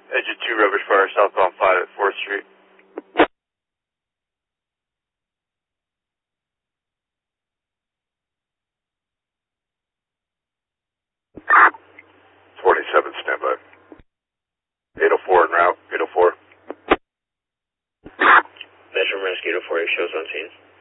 Engine 2, rubbish fire, southbound 5 at 4th Street. 47, standby. 804 en route, 804. Measure Rescue 804, shows on scene.